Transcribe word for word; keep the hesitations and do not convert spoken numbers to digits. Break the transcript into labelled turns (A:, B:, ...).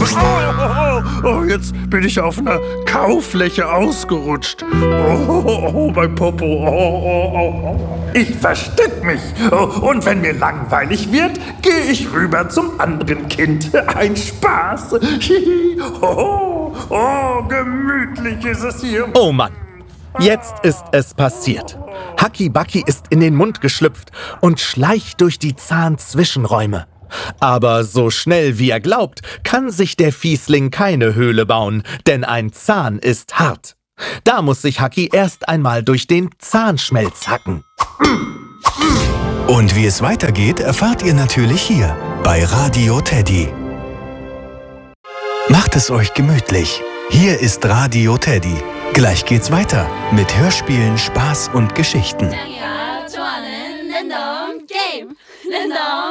A: Oh, oh, oh, jetzt bin ich auf einer Kaufläche ausgerutscht. Oh, oh, oh mein Popo. Oh, oh, oh, oh. Ich versteck mich. Oh, und wenn mir langweilig wird, gehe ich rüber zum anderen Kind. Ein Spaß. Oh, oh, gemütlich ist es hier.
B: Oh Mann, jetzt ist es passiert. Haki Baki ist in den Mund geschlüpft und schleicht durch die Zahnzwischenräume. Aber so schnell wie er glaubt, kann sich der Fiesling keine Höhle bauen, denn ein Zahn ist hart. Da muss sich Haki erst einmal durch den Zahnschmelz hacken.
C: Und wie es weitergeht, erfahrt ihr natürlich hier bei Radio Teddy. Macht es euch gemütlich. Hier ist Radio Teddy. Gleich geht's weiter mit Hörspielen, Spaß und Geschichten.
D: 좋아하는 랜덤 게임 랜덤